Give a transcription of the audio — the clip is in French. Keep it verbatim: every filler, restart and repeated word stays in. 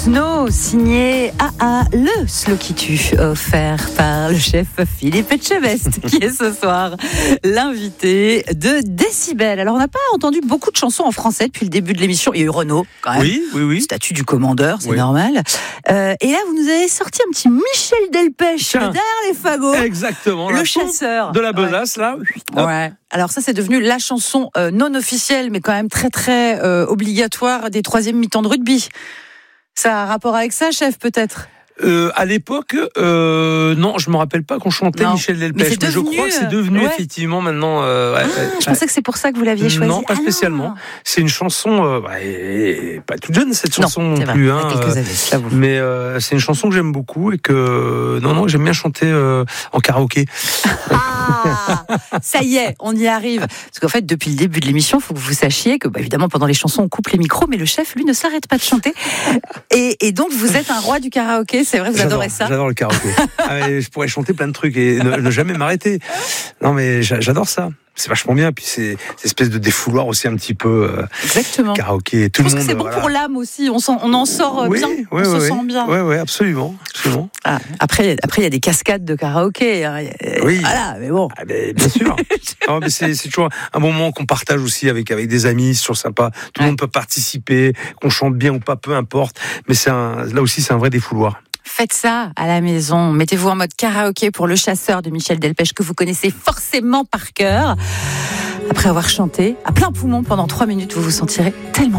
Snow, signé A A, le slow qui tue, offert par le chef Philippe Etchebest, qui est ce soir l'invité de Décibel. Alors, on n'a pas entendu beaucoup de chansons en français depuis le début de l'émission. Il y a eu Renaud, quand même. Oui, oui, oui. Statut du commandeur, c'est oui. normal. Euh, et là, vous nous avez sorti un petit Michel Delpech, Tiens. derrière les fagots. Exactement. Le la chasseur. De la besace, ouais. là. Hop. Ouais. Alors ça, c'est devenu la chanson euh, non officielle, mais quand même très, très euh, obligatoire des troisième mi-temps de rugby. Ça a un rapport avec ça, chef, peut-être ? Euh, à l'époque, euh, non, je me rappelle pas qu'on chantait non. Michel Delpech, mais, mais, mais je crois que c'est devenu ouais. effectivement maintenant. Euh, ouais, ah, ouais, je pensais que c'est pour ça que vous l'aviez choisi. Non, pas ah, spécialement. Non. C'est une chanson, euh, bah, et, et, pas toute jeune cette chanson non, non plus, vrai, hein. Quelques années, j'avoue. Mais euh, c'est une chanson que j'aime beaucoup et que non, non, j'aime bien chanter euh, en karaoké. Ah, ça y est, on y arrive. Parce qu'en fait, depuis le début de l'émission, il faut que vous sachiez que, bah, évidemment, pendant les chansons, on coupe les micros, mais le chef, lui, ne s'arrête pas de chanter. Et, et donc, vous êtes un roi du karaoké, c'est vrai, vous j'adore, adorez ça. J'adore le karaoké. Ah, je pourrais chanter plein de trucs et ne, ne jamais m'arrêter. Non, mais j'adore ça. C'est vachement bien. Puis c'est cette espèce de défouloir aussi un petit peu. Euh, Exactement. Karaoké. Tout je pense le monde. que c'est bon voilà. pour l'âme aussi. On, s'en, on en sort oui, bien. Oui, on oui, se oui. sent bien. Oui, oui, absolument. absolument. Ah, après, après, il y a des cascades de karaoké. Hein. Oui. Voilà, mais bon. Ah, mais bien sûr. non, mais c'est, c'est toujours un bon moment qu'on partage aussi avec, avec des amis. C'est toujours sympa. Tout le ouais. monde peut participer, qu'on chante bien ou pas, peu importe. Mais c'est un, là aussi, c'est un vrai défouloir. Faites ça à la maison. Mettez-vous en mode karaoké pour Le Chasseur de Michel Delpech que vous connaissez forcément par cœur. Après avoir chanté à plein poumon pendant trois minutes, vous vous sentirez tellement